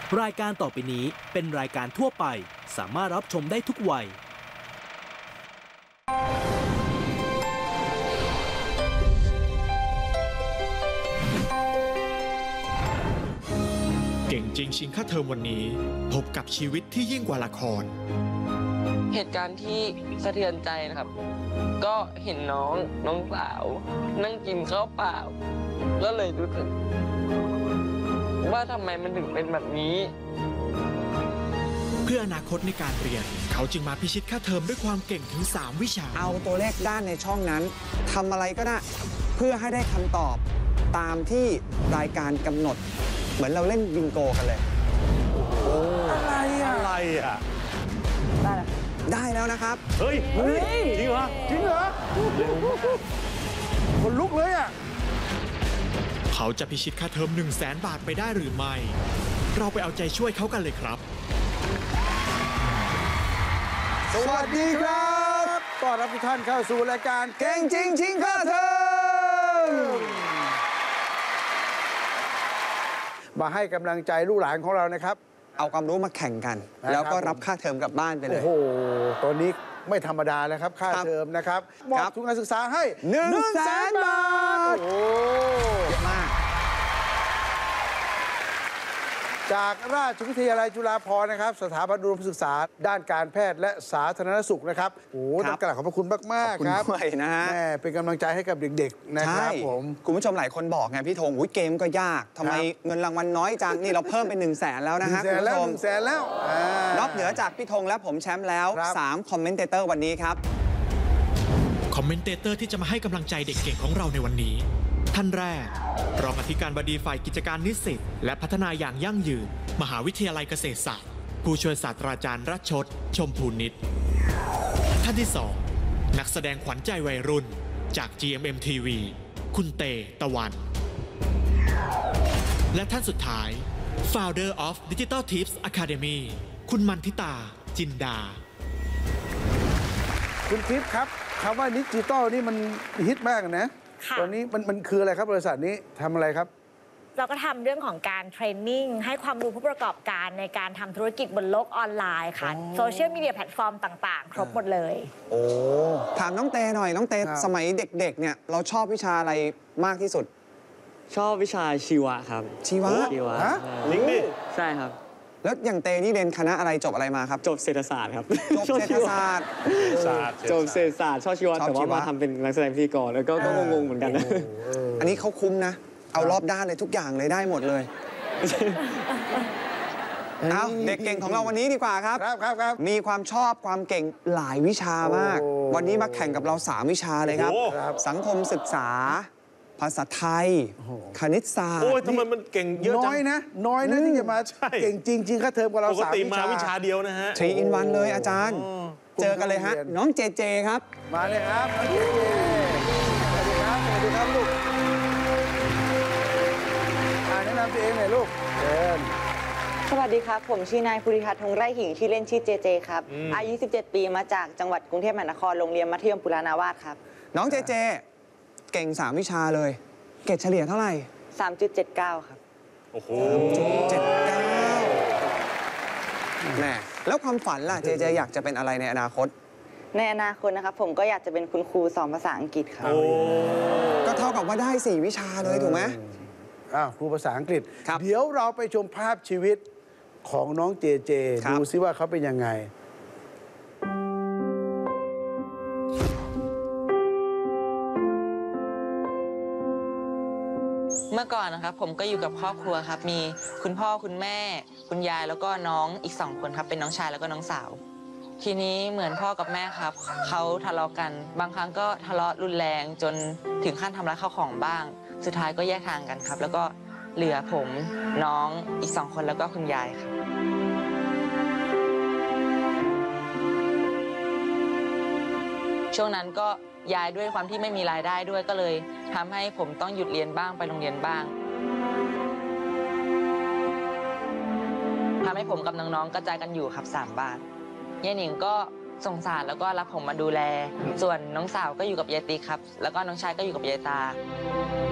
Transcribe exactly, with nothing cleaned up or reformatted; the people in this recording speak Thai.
รายการต่อไปนี้เป็นรายการทั่วไปสามารถรับชมได้ทุกวัยเก่งจริงชิงค่าเทอมวันนี้พบกับชีวิตที่ยิ่งกว่าละครเหตุการณ์ที่สะเทือนใจนะครับก็เห็นน้องน้องสาวนั่งกินข้าวเปล่าก็เลยรู้สึกว่าทำไมมันถึงเป็นแบบนี้เพื่ออนาคตในการเรียนเขาจึงมาพิชิตค่าเทอมด้วยความเก่งถึงสามวิชาเอาตัวเลขด้านในช่องนั้นทำอะไรก็ได้เพื่อให้ได้คำตอบตามที่รายการกำหนดเหมือนเราเล่นบิงโกกันเลยโอ้อะไรอะอะไรอะได้แล้วได้แล้วนะครับเฮ้ยเฮ้ยจริงเหรอจริงเหรอคนลุกเลยอะเขาจะพิชิตค่าเทอมหนึ่งแสนบาทไปได้หรือไม่เราไปเอาใจช่วยเขากันเลยครับสวัสดีครับต้อนรับทุกท่านเข้าสู่รายการเก่งจริงชิงค่าเทอมมาให้กำลังใจลูกหลานของเรานะครับเอาความรู้มาแข่งกันแล้วก็รับค่าเทอมกลับบ้านไปเลยโอ้โหตอนนี้ไม่ธรรมดาแล้วครับค่าเทอมนะครับมอบทุนการศึกษาให้หนึ่งแสนบาทโอ้เยอะมากจากราชวิทยาลัยจุฬาภรณ์นะครับสถาบันอุดมศึกษาด้านการแพทย์และสาธารณสุขนะครับโอ้ต้องกราบขอบพระคุณมากๆครับขอบคุณด้วยนะฮะแม่เป็นกำลังใจให้กับเด็กๆนะครับผมคุณผู้ชมหลายคนบอกไงพี่ธงอุ้ยเกมก็ยากทำไมเงินรางวัลน้อยจังนี่เราเพิ่มเป็นหนึ่งแสนแล้วนะฮะคุณผู้ชมหนึ่งแสนแล้วนอกเหนือจากพี่ธงและผมแชมป์แล้วสามคอมเมนเตเตอร์วันนี้ครับคอมเมนเตเตอร์ที่จะมาให้กำลังใจเด็กเก่งของเราในวันนี้ท่านแรกรองอธิการบดีฝ่ายกิจการนิสิตและพัฒนาอย่างยั่งยืนมหาวิทยาลัยเกษตรศาสตร์ผู้ช่วยศาสตราจารย์รัชชดชมพูนิตท่านที่สองนักแสดงขวัญใจวัยรุ่นจาก จี เอ็ม เอ็ม ที วี คุณเตตะวันและท่านสุดท้าย Founder of Digital Tips Academy คุณมันทิตาจินดาคุณทิพย์ครับคำว่าดิจิตอลนี่มันฮิตมากนะตอนนี้มันมันคืออะไรครับบริษัทนี้ทำอะไรครับเราก็ทำเรื่องของการเทรนนิ่งให้ความรู้ผู้ประกอบการในการทำธุรกิจบนโลกออนไลน์ค่ะโซเชียลมีเดียแพลตฟอร์มต่างๆครบหมดเลยโอ้ถามน้องเตหน่อยน้องเตสมัยเด็กๆเนี่ยเราชอบวิชาอะไรมากที่สุดชอบวิชาชีวะครับชีวะชีวะจริงดิใช่ครับแล้วอย่างเตนี่เรียนคณะอะไรจบอะไรมาครับจบเศรษฐศาสตร์ครับจบเศรษฐศาสตร์จบเศรษฐศาสตร์ชอบชีวะแต่ว่ามาทำเป็นนักแสดงพิธีกรแล้วก็งงๆเหมือนกันนะอันนี้เขาคุ้มนะเอารอบด้านเลยทุกอย่างเลยได้หมดเลยเอาเด็กเก่งของเราวันนี้ดีกว่าครับครับครับครับมีความชอบความเก่งหลายวิชามากวันนี้มาแข่งกับเราสามวิชาเลยครับสังคมศึกษาภาษาไทยคณิตศาสตร์โอ้ยทำไมมันเก่งเยอะจังน้อยนะน้อยนะที่จะมาเก่งจริงๆค่าเทอมกับเราสามวิชาปกติมาวิชาเดียวนะฮะทรีอินวันเลยอาจารย์เจอกันเลยฮะน้องเจเจครับมาเลยครับน้องเจเจสวัสดีครับสวัสดีครับลูกแนะนำตัวเองหน่อยลูกเชิญสวัสดีครับผมชื่อนายภูริทัศน์ธงไร่หิ่งชื่อเล่นชื่อเจเจครับอายุสิบเจ็ดปีมาจากจังหวัดกรุงเทพมหานครโรงเรียนมัธยมปุรานาวาสครับน้องเจเจเก่งสามวิชาเลยเกรดเฉลี่ยเท่าไหร่สามจุดเจ็ดเก้า ครับโอ้โหสามจุดเจ็ดเก้า แน่แล้วความฝันล่ะเจเจอยากจะเป็นอะไรในอนาคตในอนาคตนะครับผมก็อยากจะเป็นคุณครูสอนภาษาอังกฤษครับก็เท่ากับว่าได้สี่วิชาเลยถูกไหมอ้าวครูภาษาอังกฤษเดี๋ยวเราไปชมภาพชีวิตของน้องเจเจดูซิว่าเขาเป็นยังไงเมื่อก่อนนะครับผมก็อยู่กับครอบครัวครับมีคุณพ่อคุณแม่คุณยายแล้วก็น้องอีกสองคนครับเป็นน้องชายแล้วก็น้องสาวทีนี้เหมือนพ่อกับแม่ครับเขาทะเลาะกันบางครั้งก็ทะเลาะรุนแรงจนถึงขั้นทำร้ายข้าวของบ้างสุดท้ายก็แยกทางกันครับแล้วก็เหลือผมน้องอีกสองคนแล้วก็คุณยายครับช่วงนั้นก็ยายด้วยความที่ไม่มีรายได้ด้วยก็เลยทำให้ผมต้องหยุดเรียนบ้างไปโรงเรียนบ้างทำให้ผมกับน้องๆกระจายกันอยู่ครับสามบ้านยายหนิงก็สงสารแล้วก็รับผมมาดูแลส่วนน้องสาวก็อยู่กับยายติ๊กครับแล้วก็น้องชายก็อยู่กับยายตา